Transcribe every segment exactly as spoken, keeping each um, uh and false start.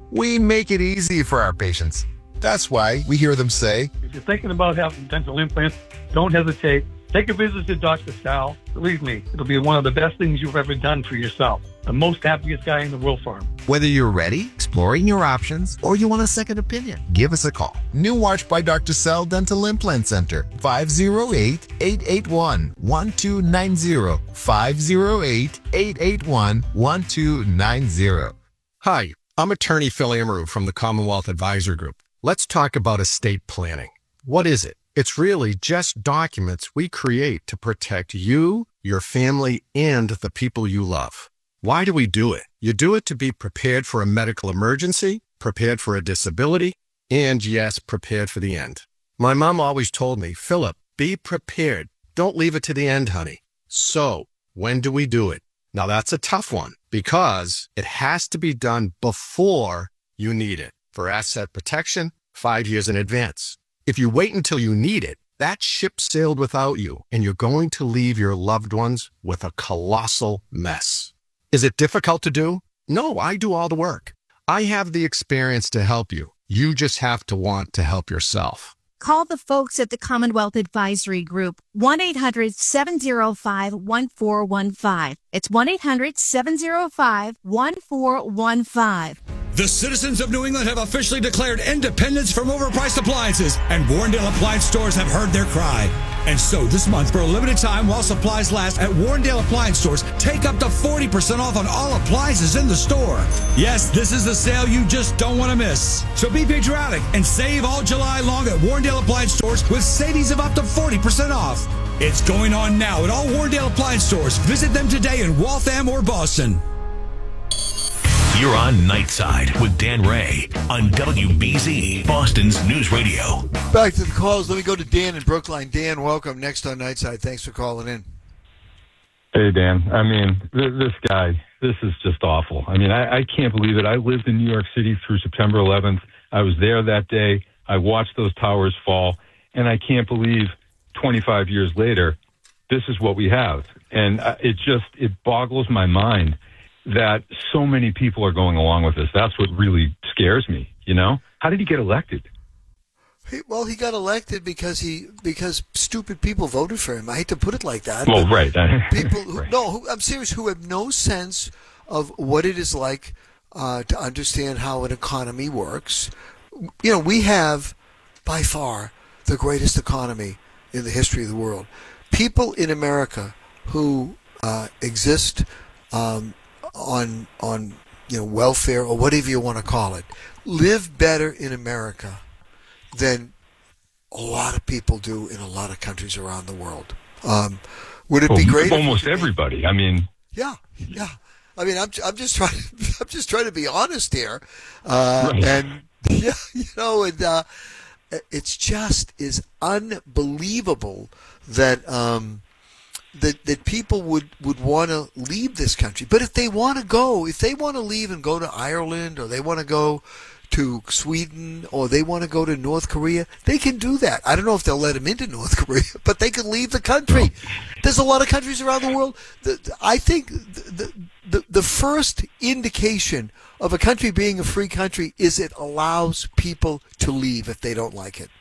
We make it easy for our patients. That's why we hear them say, if you're thinking about having dental implants, don't hesitate. Take a visit to Doctor Sal. Believe me, it'll be one of the best things you've ever done for yourself. The most happiest guy in the world for him. Whether you're ready, exploring your options, or you want a second opinion, give us a call. New Arch by Doctor Sal Dental Implant Center, five oh eight, eight eight one, one two nine zero, five oh eight, eight eight one, one two nine zero. Hi, I'm attorney Phil Amaru from the Commonwealth Advisory Group. Let's talk about estate planning. What is it? It's really just documents we create to protect you, your family, and the people you love. Why do we do it? You do it to be prepared for a medical emergency, prepared for a disability, and yes, prepared for the end. My mom always told me, Philip, be prepared. Don't leave it to the end, honey. So, when do we do it? Now that's a tough one because it has to be done before you need it. For asset protection, five years in advance. If you wait until you need it, that ship sailed without you, and you're going to leave your loved ones with a colossal mess. Is it difficult to do? No, I do all the work. I have the experience to help you. You just have to want to help yourself. Call the folks at the Commonwealth Advisory Group, one eight hundred, seven oh five, one four one five. It's one eight hundred, seven oh five, one four one five. The citizens of New England have officially declared independence from overpriced appliances, and Warrendale Appliance Stores have heard their cry. And so this month, for a limited time while supplies last at Warrendale Appliance Stores, take up to forty percent off on all appliances in the store. Yes, this is the sale you just don't want to miss. So be patriotic and save all July long at Warrendale Appliance Stores with savings of up to forty percent off. It's going on now at all Warrendale Appliance Stores. Visit them today in Waltham or Boston. You're on Nightside with Dan Ray on W B Z, Boston's News Radio. Back to the calls. Let me go to Dan in Brookline. Dan, welcome. Next on Nightside. Thanks for calling in. Hey, Dan. I mean, th- this guy, this is just awful. I mean, I-, I can't believe it. I lived in New York City through September eleventh. I was there that day. I watched those towers fall, and I can't believe twenty-five years later, this is what we have. And uh, it just, it boggles my mind that so many people are going along with this. That's what really scares me, you know? How did he get elected? He, well, he got elected because he because stupid people voted for him. I hate to put it like that. Well, right. People who, right. no, who, I'm serious, who have no sense of what it is like uh, to understand how an economy works. You know, we have, by far, the greatest economy in the history of the world. People in America who uh, exist um, on on you know welfare or whatever you want to call it live better in America than a lot of people do in a lot of countries around the world. Um, would it well, be great? Almost everybody. I mean, yeah, yeah. I mean, I'm I'm just trying. I'm just trying to be honest here, uh, right. and yeah, you know, and uh, it's just is unbelievable that. Um, That, that people would, would want to leave this country. But if they want to go, if they want to leave and go to Ireland, or they want to go to Sweden, or they want to go to North Korea, they can do that. I don't know if they'll let them into North Korea, but they can leave the country. There's a lot of countries around the world. The, I think the, the, the first indication of a country being a free country is it allows people to leave if they don't like it.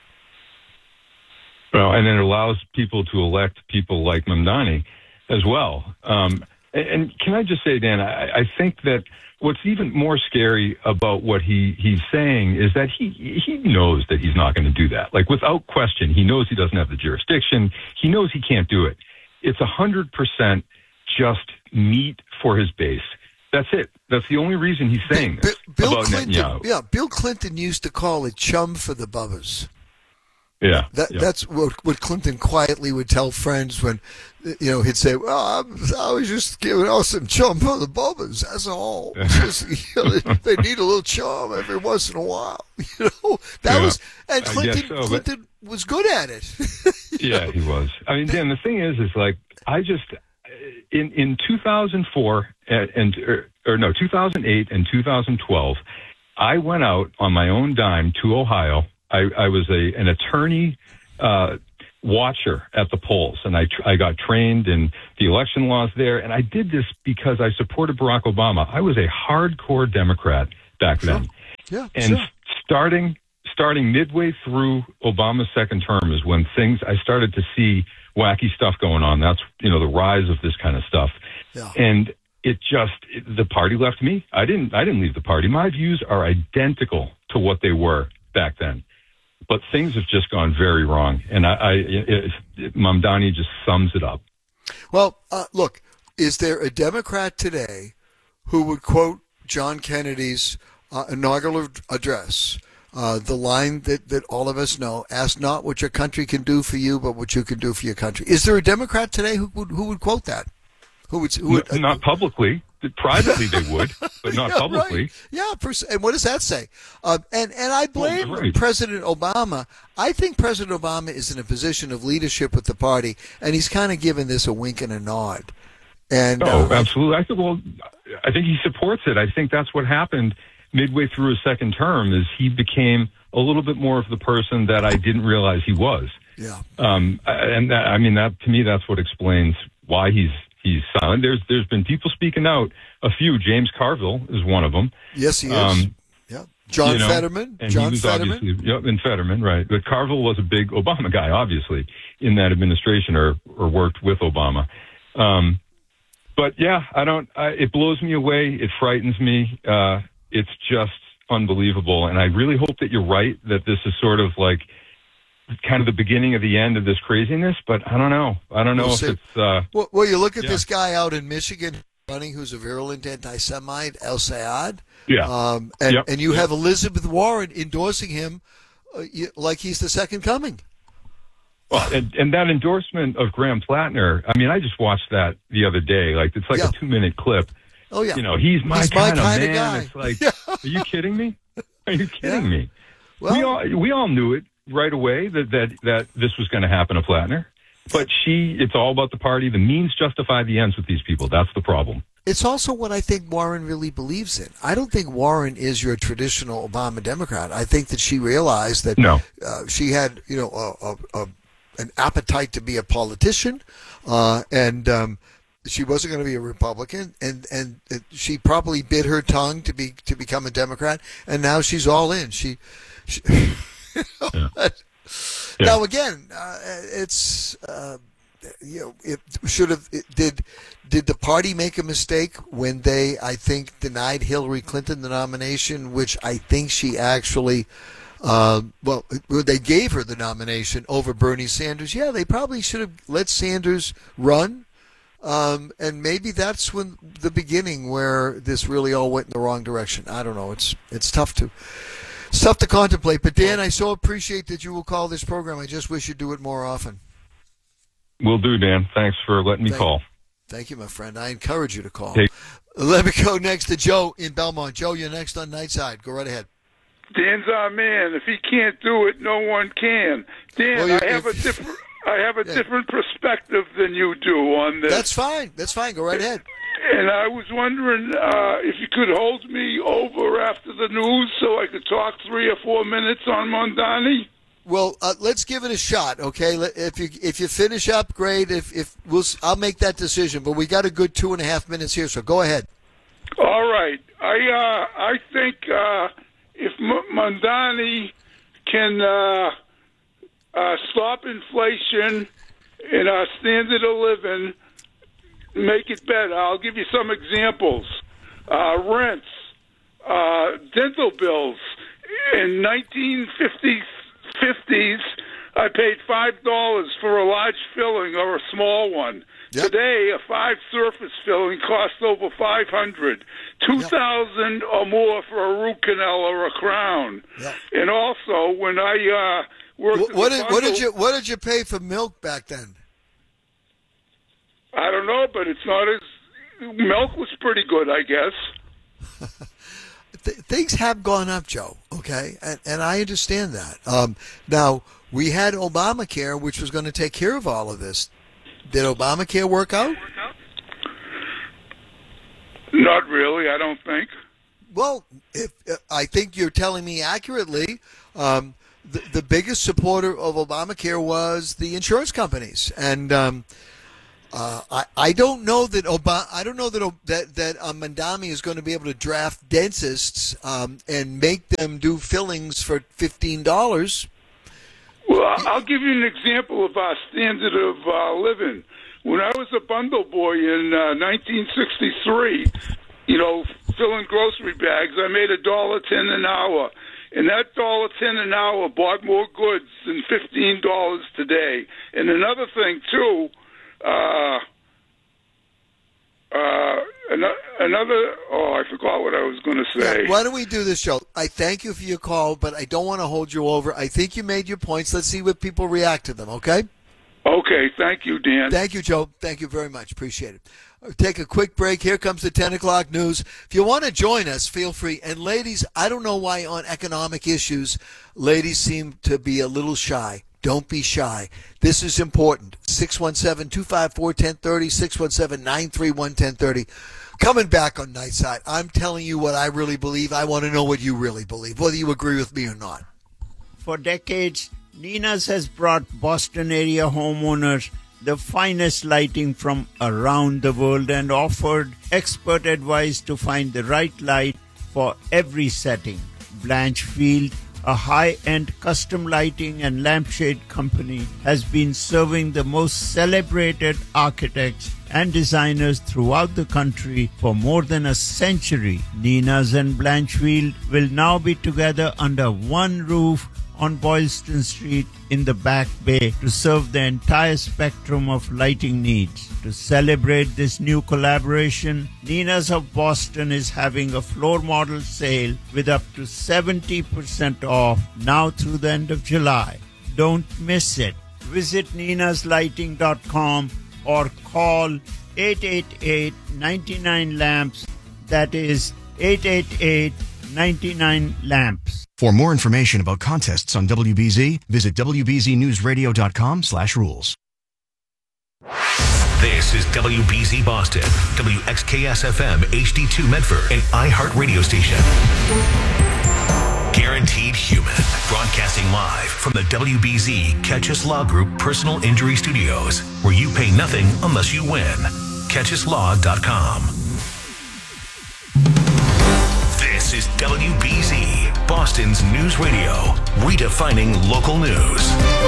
Well, and it allows people to elect people like Mamdani as well. Um, and, and can I just say, Dan, I, I think that what's even more scary about what he, he's saying is that he he knows that he's not going to do that. Like, without question, he knows he doesn't have the jurisdiction. He knows he can't do it. It's one hundred percent just meat for his base. That's it. That's the only reason he's saying this Bill about Clinton, Netanyahu. Yeah, Bill Clinton used to call it chum for the bubbas. Yeah, that, yeah, that's what, what Clinton quietly would tell friends when, you know, he'd say, "Well, I'm, I was just giving out some chum for the bubbas. That's all. Just, you know, they, they need a little chum every once in a while." You know, that yeah, was, and Clinton, so, Clinton but, was good at it. Yeah, know? he was. I mean, Dan, the thing is, is like I just in in two thousand four and, and or, or no, two thousand eight and two thousand twelve, I went out on my own dime to Ohio. I, I was a an attorney uh, watcher at the polls, and I tr- I got trained in the election laws there, and I did this because I supported Barack Obama. I was a hardcore Democrat back then, Yeah, and sure. starting starting midway through Obama's second term is when things I started to see wacky stuff going on. That's, you know, the rise of this kind of stuff. Yeah. And it just it, the party left me. I didn't I didn't leave the party. My views are identical to what they were back then. But things have just gone very wrong. And I, I it, it, Mamdani just sums it up. Well, uh, look, is there a Democrat today who would quote John Kennedy's uh, inaugural address, uh, the line that, that all of us know, ask not what your country can do for you, but what you can do for your country? Is there a Democrat today who would who would quote that? Who would, who would, uh, not publicly. Privately they would, but not yeah, publicly. Right. Yeah, and what does that say? Um, and, and I blame well, right. President Obama. I think President Obama is in a position of leadership with the party, and he's kind of given this a wink and a nod. And oh, uh, absolutely. I think, well, I think he supports it. I think that's what happened midway through his second term is he became a little bit more of the person that I didn't realize he was. Yeah. Um, and that, I mean, that to me, that's what explains why he's he's silent. There's there's been people speaking out. A few. James Carville is one of them. Yes, he is. Um, yeah. John you know, Fetterman. And John he was Fetterman. Obviously, yep, and Fetterman, right. But Carville was a big Obama guy, obviously, in that administration or, or worked with Obama. Um, but, yeah, I don't. I, it blows me away. It frightens me. Uh, it's just unbelievable. And I really hope that you're right, that this is sort of like kind of the beginning of the end of this craziness. But I don't know. I don't know we'll if see. it's... Uh, well, well, you look at yeah. this guy out in Michigan running who's a virulent anti-Semite, El Sayad. Yeah. Um, and, yep. and you yep. have Elizabeth Warren endorsing him uh, like he's the second coming. Well, and, and that endorsement of Graham Plattner, I mean, I just watched that the other day. Like, it's like yeah. a two-minute clip. Oh, yeah. You know, he's my he's kind, my of kind man. of guy. It's like, yeah. are you kidding me? Are you kidding yeah. me? Well, we all we all knew it right away that, that, that this was going to happen to Plattner. But she, it's all about the party. The means justify the ends with these people. That's the problem. It's also what I think Warren really believes in. I don't think Warren is your traditional Obama Democrat. I think that she realized that no. uh, she had, you know, a, a, a, an appetite to be a politician, uh, and um, she wasn't going to be a Republican, and, and she probably bit her tongue to be to become a Democrat, and now she's all in. She, she you know, yeah. but, yeah. Now again, uh, it's uh, you know, it should have it did. Did the party make a mistake when they, I think, denied Hillary Clinton the nomination, which I think she actually, uh, well, they gave her the nomination over Bernie Sanders? Yeah, they probably should have let Sanders run. Um, and maybe that's when the beginning where this really all went in the wrong direction. I don't know. It's it's tough to it's tough to contemplate. But, Dan, I so appreciate that you will call this program. I just wish you'd do it more often. Will do, Dan. Thanks for letting me Thank call. Thank you, my friend. I encourage you to call. Hey. Let me go next to Joe in Belmont. Joe, you're next on Nightside. Go right ahead. Dan's our man. If he can't do it, no one can. Dan, well, I have if, a different, I have a yeah. different perspective than you do on this. That's fine. That's fine. Go right ahead. And I was wondering uh, if you could hold me over after the news so I could talk three or four minutes on Mamdani. Well, uh, let's give it a shot, okay? If you if you finish up, great. If if we'll, I'll make that decision. But we got a good two and a half minutes here, so go ahead. All right. I uh, I think uh, if M- Mamdani can uh, uh, stop inflation and our standard of living, make it better. I'll give you some examples. Uh, rents, uh, dental bills. In nineteen fifties, I paid five dollars for a large filling or a small one. Yep. Today, a five surface filling costs over five hundred dollars. two thousand dollars yep. or more for a root canal or a crown. Yep. And also, when I uh, worked what, what, did, bundle, what did you what did you pay for milk back then? I don't know, but it's not as milk was pretty good, I guess. Th- things have gone up, Joe, okay? And, and I understand that. Um, now, we had Obamacare, which was going to take care of all of this. Did Obamacare work out? Not really, I don't think. Well, if, uh, I think you're telling me accurately. Um, the, the biggest supporter of Obamacare was the insurance companies. And um, Uh, I, I don't know that Obama, I don't know that that that uh, Mamdani is going to be able to draft dentists um, and make them do fillings for fifteen dollars. Well, I'll give you an example of our standard of uh, living. When I was a bundle boy in uh, nineteen sixty-three, you know, filling grocery bags, I made a dollar ten an hour. And that dollar ten an hour bought more goods than fifteen dollars today. And another thing, too, uh, uh, another, oh, I forgot what I was going to say. Yeah, why don't we do this, Joe? I thank you for your call, but I don't want to hold you over. I think you made your points. Let's see what people react to them, okay? Okay, thank you, Dan. Thank you, Joe. Thank you very much. Appreciate it. I'll take a quick break. Here comes the ten o'clock news. If you want to join us, feel free. And ladies, I don't know why on economic issues, ladies seem to be a little shy. Don't be shy. This is important. six one seven, two five four, one zero three zero, six one seven, nine three one, one zero three zero. Coming back on Nightside, I'm telling you what I really believe. I want to know what you really believe, whether you agree with me or not. For decades, Nina's has brought Boston area homeowners the finest lighting from around the world and offered expert advice to find the right light for every setting. Blanchfield, a high-end custom lighting and lampshade company, has been serving the most celebrated architects and designers throughout the country for more than a century. Nina's and Blanchfield will now be together under one roof on Boylston Street in the Back Bay to serve the entire spectrum of lighting needs. To celebrate this new collaboration, Nina's of Boston is having a floor model sale with up to seventy percent off now through the end of July. Don't miss it. Visit ninas lighting dot com or call eight eight eight, nine nine, lamps. That is eight eight eight, nine nine, lamps. For more information about contests on W B Z, visit W B Z news radio dot com slash rules. This is W B Z Boston, W X K S F M H D two Medford, an iHeart radio station. Guaranteed Human, broadcasting live from the W B Z Catchus Law Group Personal Injury Studios, where you pay nothing unless you win. catchus law dot com. This is W B Z, Boston's news radio, redefining local news.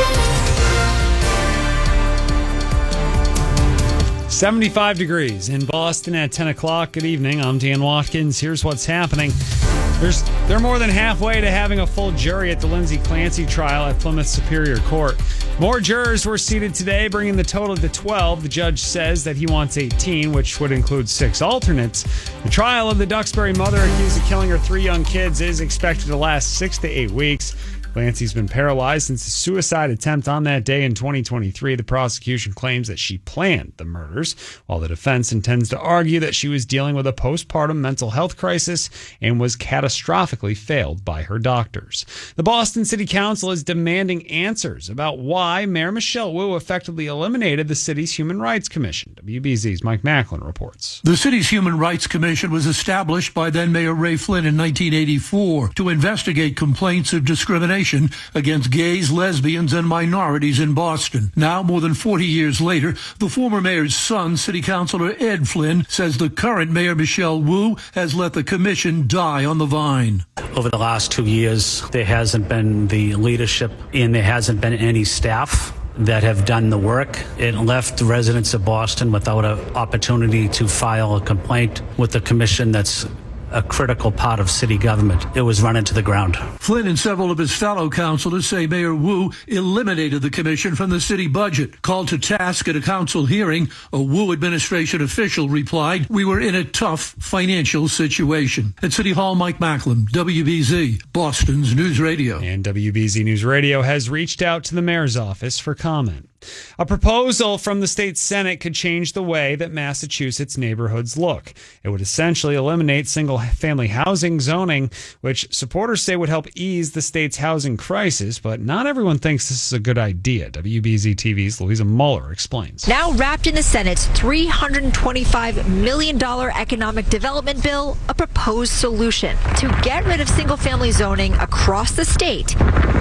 seventy-five degrees in Boston at ten o'clock. Good evening. I'm Dan Watkins. Here's what's happening. There's, they're more than halfway to having a full jury at the Lindsay Clancy trial at Plymouth Superior Court. More jurors were seated today, bringing the total to twelve. The judge says that he wants eighteen, which would include six alternates. The trial of the Duxbury mother accused of killing her three young kids is expected to last six to eight weeks. Clancy's been paralyzed since a suicide attempt on that day in twenty twenty-three. The prosecution claims that she planned the murders, while the defense intends to argue that she was dealing with a postpartum mental health crisis and was catastrophically failed by her doctors. The Boston City Council is demanding answers about why Mayor Michelle Wu effectively eliminated the city's Human Rights Commission. W B Z's Mike Macklin reports. The city's Human Rights Commission was established by then-Mayor Ray Flynn in nineteen eighty-four to investigate complaints of discrimination against gays, lesbians, and minorities in Boston. Now, more than forty years later, the former mayor's son, City Councilor Ed Flynn, says the current Mayor Michelle Wu has let the commission die on the vine. Over the last two years, there hasn't been the leadership and there hasn't been any staff that have done the work. It left the residents of Boston without an opportunity to file a complaint with the commission that's a critical part of city government. It was run into the ground. Flynn and several of his fellow councilors say Mayor Wu eliminated the commission from the city budget. Called to task at a council hearing, a Wu administration official replied, "We were in a tough financial situation." At City Hall, Mike Macklin, W B Z, Boston's News Radio. And W B Z News Radio has reached out to the mayor's office for comment. A proposal from the state Senate could change the way that Massachusetts neighborhoods look. It would essentially eliminate single-family housing zoning, which supporters say would help ease the state's housing crisis, but not everyone thinks this is a good idea. W B Z T V's Louisa Mueller explains. Now wrapped in the Senate's three hundred twenty-five million dollars economic development bill, a proposed solution to get rid of single-family zoning across the state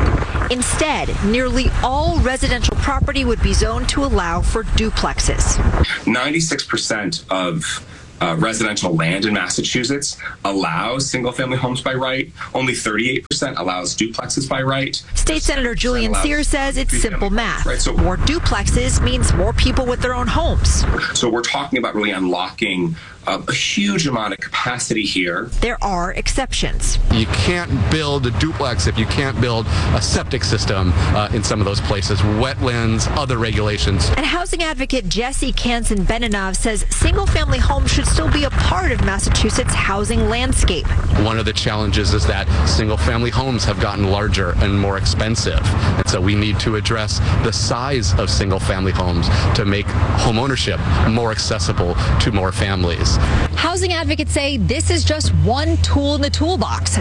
Instead, nearly all residential property would be zoned to allow for duplexes. ninety-six percent of Uh, residential land in Massachusetts allows single-family homes by right. Only thirty-eight percent allows duplexes by right. State Senator Julian Sears says it's simple math. Right, so more duplexes means more people with their own homes. So we're talking about really unlocking uh, a huge amount of capacity here. There are exceptions. You can't build a duplex if you can't build a septic system uh, in some of those places, wetlands, other regulations. And housing advocate Jesse Kansan-Benenov says single-family homes should still be a part of Massachusetts' housing landscape. One of the challenges is that single-family homes have gotten larger and more expensive. And so we need to address the size of single-family homes to make homeownership more accessible to more families. Housing advocates say this is just one tool in the toolbox.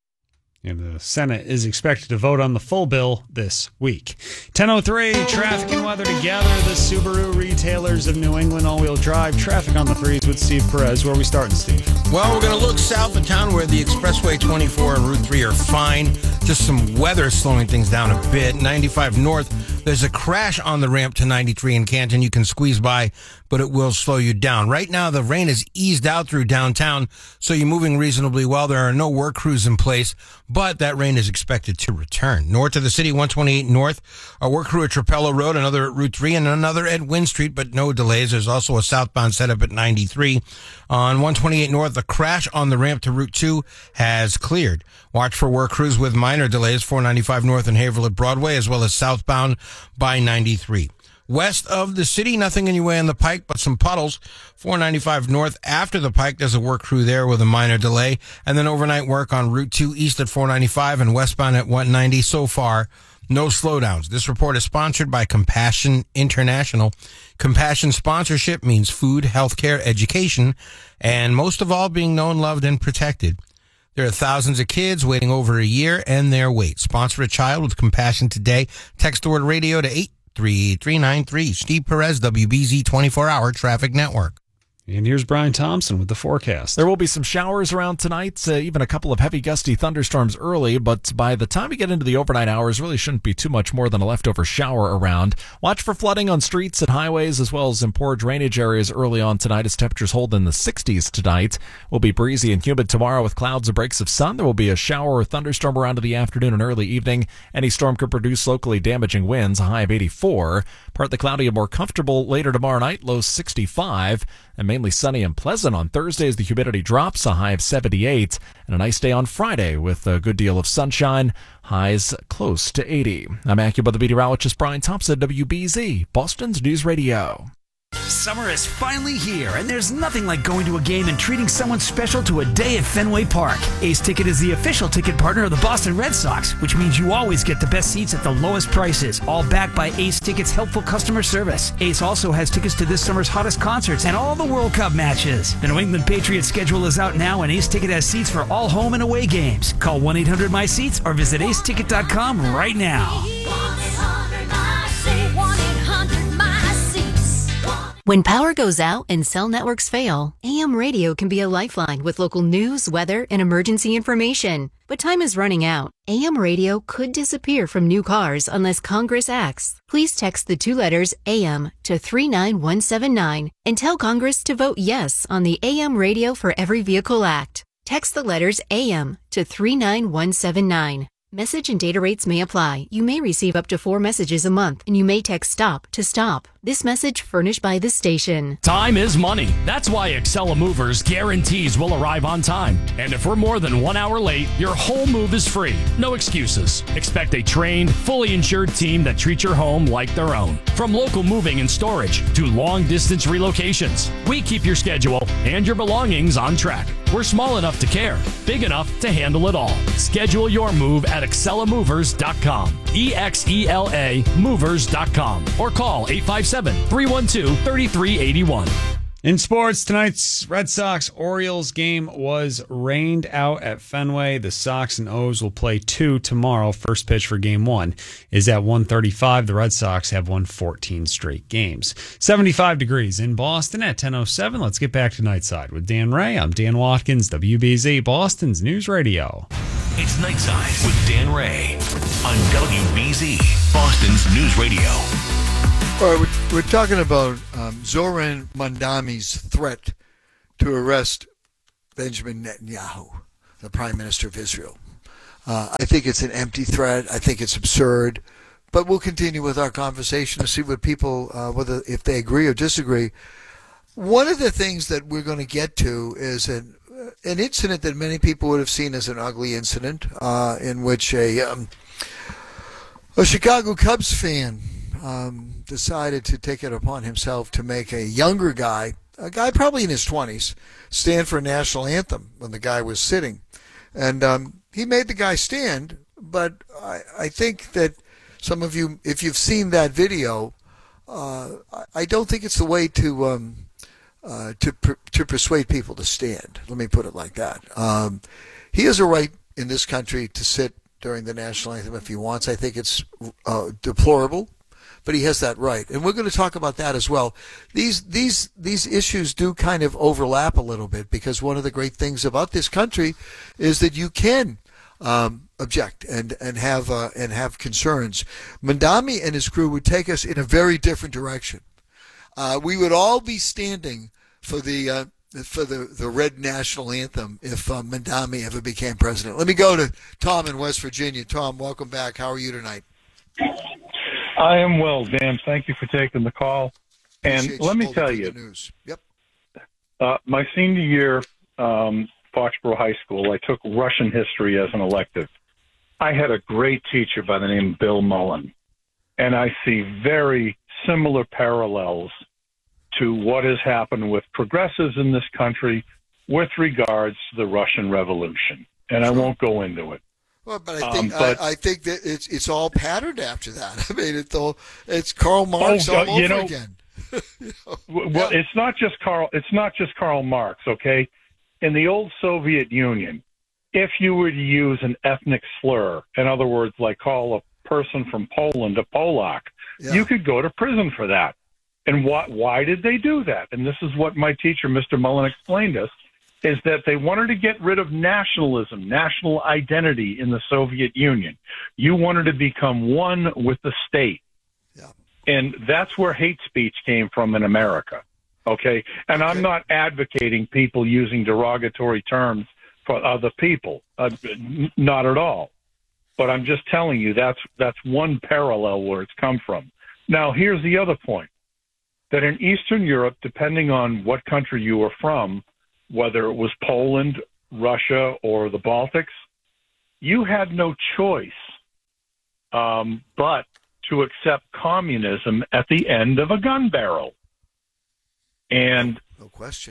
And the Senate is expected to vote on the full bill this week. ten oh three, traffic and weather together. The Subaru retailers of New England all-wheel drive. Traffic on the threes with Steve Perez. Where are we starting, Steve? Well, we're going to look south of town where the Expressway twenty-four and Route three are fine. Just some weather slowing things down a bit. ninety-five north, there's a crash on the ramp to ninety-three in Canton. You can squeeze by, but it will slow you down. Right now, the rain has eased out through downtown, so you're moving reasonably well. There are no work crews in place, but that rain is expected to return. North of the city, one twenty-eight north, a work crew at Trapello Road, another at Route three, and another at Wynn Street, but no delays. There's also a southbound setup at ninety-three. On one twenty-eight north, the crash on the ramp to Route two has cleared. Watch for work crews with minor delays, four ninety-five north and Haverhill at Broadway, as well as southbound by ninety-three. West of the city, nothing in your way on the Pike, but some puddles. four ninety-five north after the Pike, there's a work crew there with a minor delay. And then overnight work on Route two east at four ninety-five and westbound at one ninety. So far, no slowdowns. This report is sponsored by Compassion International. Compassion sponsorship means food, healthcare, education, and most of all, being known, loved, and protected. There are thousands of kids waiting over a year and their wait. Sponsor a child with Compassion today. Text the word radio to eight three three nine three. Steve Perez, W B Z twenty-four hour Traffic Network. And here's Brian Thompson with the forecast. There will be some showers around tonight, uh, even a couple of heavy gusty thunderstorms early, but by the time we get into the overnight hours, really shouldn't be too much more than a leftover shower around. Watch for flooding on streets and highways, as well as in poor drainage areas early on tonight as temperatures hold in the sixties tonight. It will be breezy and humid tomorrow with clouds and breaks of sun. There will be a shower or thunderstorm around in the afternoon and early evening. Any storm could produce locally damaging winds, a high of eighty-four. Partly cloudy and more comfortable later tomorrow night, low sixty-five. And mainly sunny and pleasant on Thursday as the humidity drops, a high of seventy-eight. And a nice day on Friday with a good deal of sunshine, highs close to eighty. I'm AccuWeather meteorologist Brian Thompson, W B Z, Boston's News Radio. Summer is finally here, and there's nothing like going to a game and treating someone special to a day at Fenway Park. Ace Ticket is the official ticket partner of the Boston Red Sox, which means you always get the best seats at the lowest prices, all backed by Ace Ticket's helpful customer service. Ace also has tickets to this summer's hottest concerts and all the World Cup matches. The New England Patriots schedule is out now, and Ace Ticket has seats for all home and away games. Call one eight hundred my seats or visit ace ticket dot com right now. When power goes out and cell networks fail, A M radio can be a lifeline with local news, weather, and emergency information. But time is running out. A M radio could disappear from new cars unless Congress acts. Please text the two letters A M to three nine one seven nine and tell Congress to vote yes on the A M Radio for Every Vehicle Act. Text the letters A M to three nine one seven nine. Message and data rates may apply. You may receive up to four messages a month, and you may text STOP to STOP. This message furnished by this station. Time is money. That's why Excella Movers guarantees we'll arrive on time. And if we're more than one hour late, your whole move is free. No excuses. Expect a trained, fully insured team that treats your home like their own. From local moving and storage to long-distance relocations, we keep your schedule and your belongings on track. We're small enough to care, big enough to handle it all. Schedule your move at excella movers dot com. E X E L A movers dot com. Or call eight five seven, three one two, three three eight one. In sports, tonight's Red Sox-Orioles game was rained out at Fenway. The Sox and O's will play two tomorrow. First pitch for game one is at one thirty-five. The Red Sox have won fourteen straight games. seventy-five degrees in Boston at ten oh seven. Let's get back to Nightside with Dan Ray. I'm Dan Watkins, W B Z, Boston's News Radio. It's Nightside with Dan Ray on W B Z, Boston's News Radio. All right, we're, we're talking about um, Zoran Mandami's threat to arrest Benjamin Netanyahu, the Prime Minister of Israel. Uh, I think it's an empty threat. I think it's absurd. But we'll continue with our conversation to see what people, uh, whether if they agree or disagree. One of the things that we're going to get to is an an incident that many people would have seen as an ugly incident, uh, in which a um, a Chicago Cubs fan um, decided to take it upon himself to make a younger guy, a guy probably in his twenties, stand for a national anthem when the guy was sitting. And um, he made the guy stand, but I, I think that some of you, if you've seen that video, uh, I don't think it's the way to um, uh, to per, to persuade people to stand. Let me put it like that. Um, he has a right in this country to sit during the national anthem if he wants. I think it's uh, deplorable, but he has that right, and we're going to talk about that as well. These these these issues do kind of overlap a little bit, because one of the great things about this country is that you can um, object and and have uh, and have concerns. Mandami and his crew would take us in a very different direction. Uh, we would all be standing for the uh, for the, the red national anthem if uh, Mandami ever became president. Let me go to Tom in West Virginia. Tom, welcome back. How are you tonight? I am well, Dan. Thank you for taking the call. And Appreciate let me you tell holding you, the news. Yep. uh, my senior year, um, Foxborough High School, I took Russian history as an elective. I had a great teacher by the name of Bill Mullen, and I see very similar parallels to what has happened with progressives in this country with regards to the Russian Revolution. And I won't go into it. Well, but I think Um, but- I, I think that it's it's all patterned after that. I mean, it's all it's Karl Marx Oh, all you over know, again. W- Well, it's not just Karl. It's not just Karl Marx. Okay, in the old Soviet Union, if you were to use an ethnic slur, in other words, like call a person from Poland a Polak, you could go to prison for that. And why? Why did they do that? And this is what my teacher, Mister Mullen, explained to us: is that they wanted to get rid of nationalism, national identity in the Soviet Union. You wanted to become one with the state. And that's where hate speech came from in America, okay? And I'm not advocating people using derogatory terms for other people, uh, n- not at all. But I'm just telling you that's that's one parallel where it's come from. Now, here's the other point, that in Eastern Europe, depending on what country you were from, whether it was Poland, Russia, or the Baltics, you had no choice um, but to accept communism at the end of a gun barrel. And no question.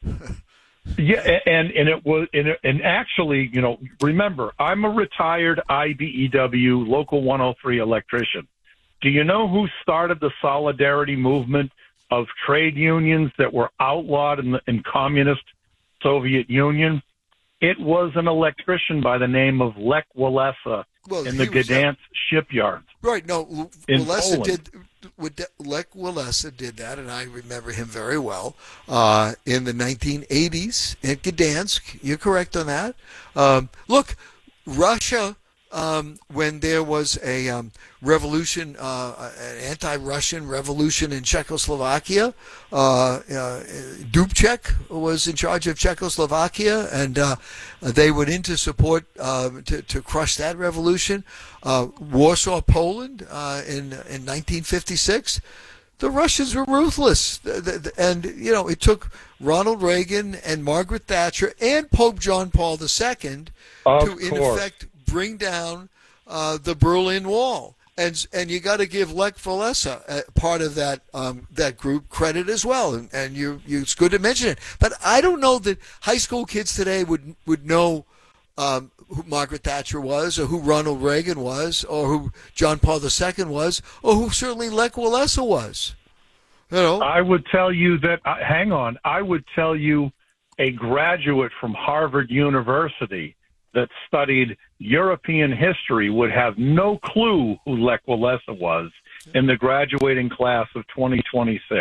yeah, and and it was and, it, and actually, you know, remember, I'm a retired I B E W Local one oh three electrician. Do you know who started the solidarity movement of trade unions that were outlawed in the in communist Soviet Union? It was an electrician by the name of Lech Walesa Well, in the he was, uh, Gdansk shipyard. Right. No, In Walesa Poland. did. Lech Walesa did that, and I remember him very well uh, in the nineteen eighties at Gdansk. You're correct on that. Um, look, Russia. Um, when there was a um, revolution, uh, an anti-Russian revolution in Czechoslovakia, uh, uh, Dubček was in charge of Czechoslovakia, and uh, they went in to support uh, to, to crush that revolution. Uh, Warsaw, Poland, uh, in in nineteen fifty-six. The Russians were ruthless, and you know it took Ronald Reagan and Margaret Thatcher and Pope John Paul the Second Of to, in course. effect, bring down uh, the Berlin Wall, and and you got to give Lech Walesa, uh, part of that um, that group, credit as well. And, and you, you, it's good to mention it. But I don't know that high school kids today would would know um, who Margaret Thatcher was, or who Ronald Reagan was, or who John Paul the Second was, or who certainly Lech Walesa was. You know, I would tell you that. Uh, hang on, I would tell you a graduate from Harvard University that studied European history would have no clue who Lech Walesa was in the graduating class of twenty twenty-six.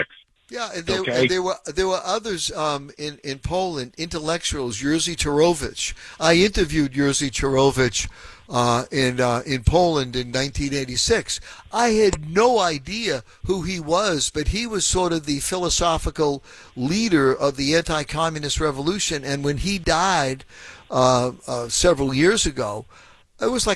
Yeah, and there, Okay. and there were there were others um, in in Poland, intellectuals. Jerzy Turowicz. I interviewed Jerzy Turowicz uh, in uh, in Poland in nineteen eighty-six. I had no idea who he was, but he was sort of the philosophical leader of the anti-communist revolution. And when he died uh, uh, several years ago, it was like